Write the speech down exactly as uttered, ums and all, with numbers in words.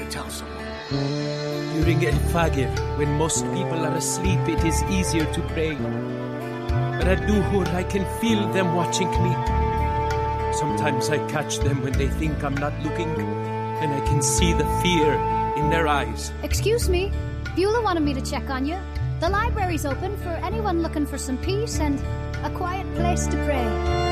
tell someone. During El Fajr, when most people are asleep, it is easier to pray. But at Duhur, I can feel them watching me. Sometimes I catch them when they think I'm not looking, and I can see the fear in their eyes. Excuse me, Beulah wanted me to check on you. The library's open for anyone looking for some peace and a quiet place to pray.